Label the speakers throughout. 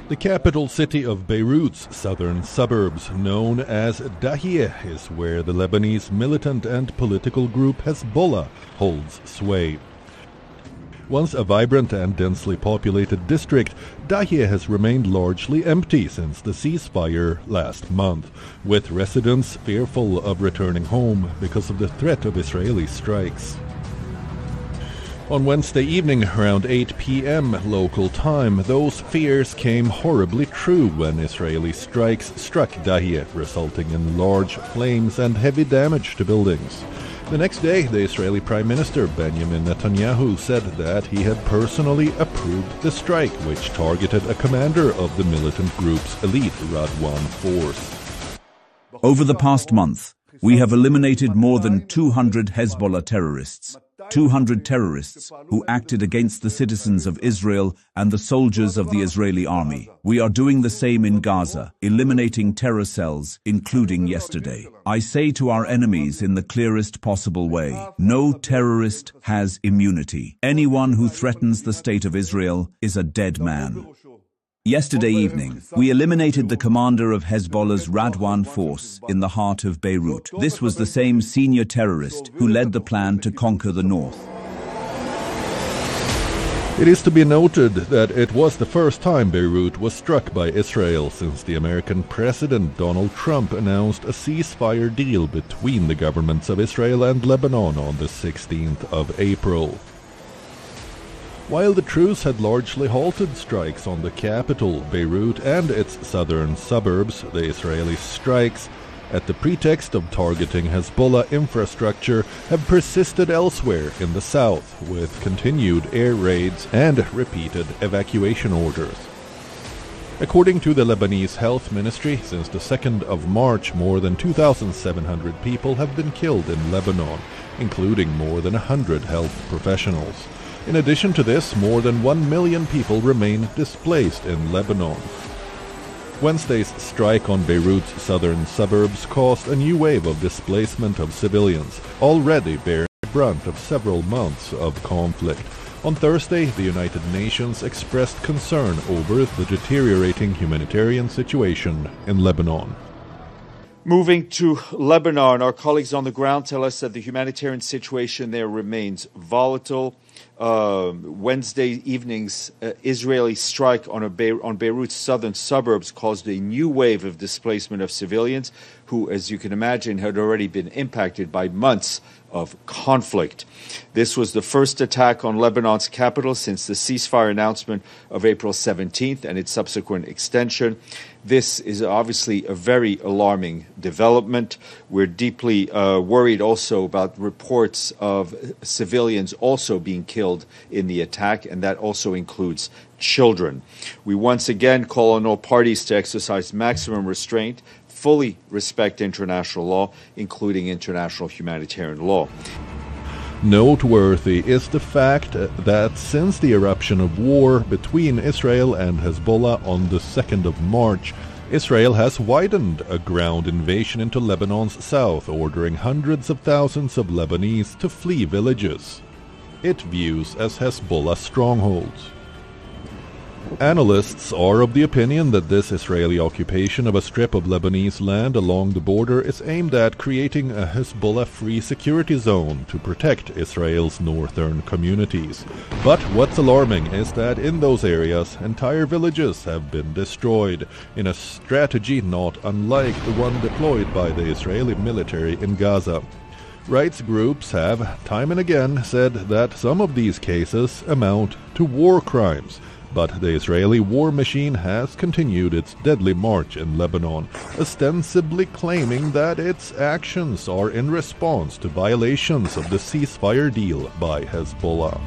Speaker 1: The capital city of Beirut's southern suburbs, known as Dahiyeh, is where the Lebanese militant and political group Hezbollah holds sway. Once a vibrant and densely populated district, Dahiyeh has remained largely empty since the ceasefire last month, with residents fearful of returning home because of the threat of Israeli strikes. On Wednesday evening, around 8 p.m. local time, those fears came horribly true when Israeli strikes struck Dahiyeh, resulting in large flames and heavy damage to buildings. The next day, the Israeli Prime Minister Benjamin Netanyahu said that he had personally approved the strike, which targeted a commander of the militant group's elite Radwan force.
Speaker 2: Over the past month, we have eliminated more than 200 Hezbollah terrorists. 200 terrorists who acted against the citizens of Israel and the soldiers of the Israeli army. We are doing the same in Gaza, eliminating terror cells, including yesterday. I say to our enemies in the clearest possible way, no terrorist has immunity. Anyone who threatens the state of Israel is a dead man. Yesterday evening, we eliminated the commander of Hezbollah's Radwan force in the heart of Beirut. This was the same senior terrorist who led the plan to conquer the north.
Speaker 1: It is to be noted that it was the first time Beirut was struck by Israel since the American President Donald Trump announced a ceasefire deal between the governments of Israel and Lebanon on the 16th of April. While the truce had largely halted strikes on the capital, Beirut, and its southern suburbs, the Israeli strikes, at the pretext of targeting Hezbollah infrastructure, have persisted elsewhere in the south, with continued air raids and repeated evacuation orders. According to the Lebanese Health Ministry, since the 2nd of March, more than 2,700 people have been killed in Lebanon, including more than 100 health professionals. In addition to this, more than 1 million people remain displaced in Lebanon. Wednesday's strike on Beirut's southern suburbs caused a new wave of displacement of civilians, already bearing the brunt of several months of conflict. On Thursday, the United Nations expressed concern over the deteriorating humanitarian situation in Lebanon.
Speaker 3: Moving to Lebanon, our colleagues on the ground tell us that the humanitarian situation there remains volatile. Wednesday evening's Israeli strike on Beirut's southern suburbs caused a new wave of displacement of civilians who, as you can imagine, had already been impacted by months of conflict. This was the first attack on Lebanon's capital since the ceasefire announcement of April 17th and its subsequent extension. This is obviously a very alarming development. We're deeply worried also about reports of civilians also being killed in the attack, and that also includes children. We once again call on all parties to exercise maximum restraint, fully respect international law, including international humanitarian law.
Speaker 1: Noteworthy is the fact that since the eruption of war between Israel and Hezbollah on the 2nd of March, Israel has widened a ground invasion into Lebanon's south, ordering hundreds of thousands of Lebanese to flee villages it views as Hezbollah strongholds. Analysts are of the opinion that this Israeli occupation of a strip of Lebanese land along the border is aimed at creating a Hezbollah-free security zone to protect Israel's northern communities. But what's alarming is that in those areas, entire villages have been destroyed, in a strategy not unlike the one deployed by the Israeli military in Gaza. Rights groups have, time and again, said that some of these cases amount to war crimes. But the Israeli war machine has continued its deadly march in Lebanon, ostensibly claiming that its actions are in response to violations of the ceasefire deal by Hezbollah.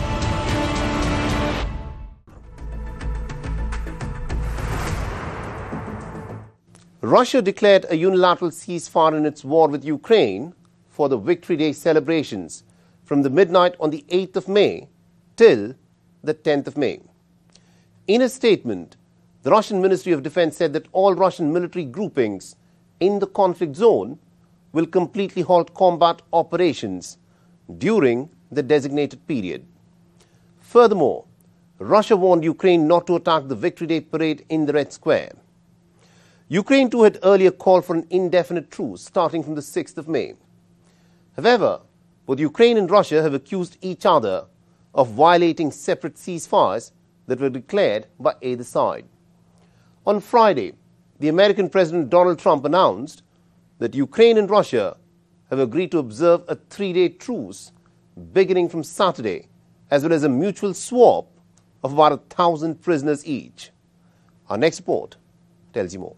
Speaker 4: Russia declared a unilateral ceasefire in its war with Ukraine for the Victory Day celebrations from the midnight on the 8th of May till the 10th of May. In a statement, the Russian Ministry of Defense said that all Russian military groupings in the conflict zone will completely halt combat operations during the designated period. Furthermore, Russia warned Ukraine not to attack the Victory Day parade in the Red Square. Ukraine too had earlier called for an indefinite truce starting from the 6th of May. However, both Ukraine and Russia have accused each other of violating separate ceasefires that were declared by either side. On Friday, the American President Donald Trump announced that Ukraine and Russia have agreed to observe a 3-day truce beginning from Saturday, as well as a mutual swap of about 1,000 prisoners each. Our next report tells you more.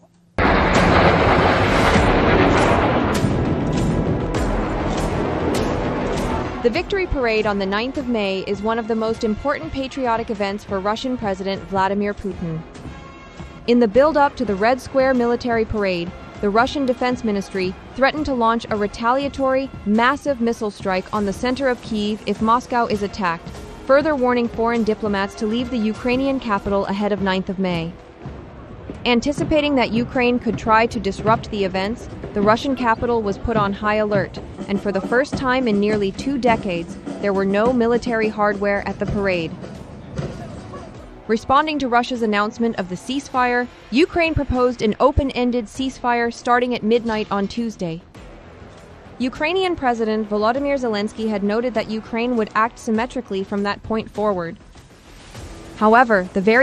Speaker 5: The Victory Parade on the 9th of May is one of the most important patriotic events for Russian President Vladimir Putin. In the build-up to the Red Square military parade, the Russian Defense Ministry threatened to launch a retaliatory, massive missile strike on the center of Kyiv if Moscow is attacked, further warning foreign diplomats to leave the Ukrainian capital ahead of 9th of May. Anticipating that Ukraine could try to disrupt the events, the Russian capital was put on high alert, and for the first time in nearly 2 decades, there were no military hardware at the parade. Responding to Russia's announcement of the ceasefire, Ukraine proposed an open-ended ceasefire starting at midnight on Tuesday. Ukrainian President Volodymyr Zelensky had noted that Ukraine would act symmetrically from that point forward. However, the very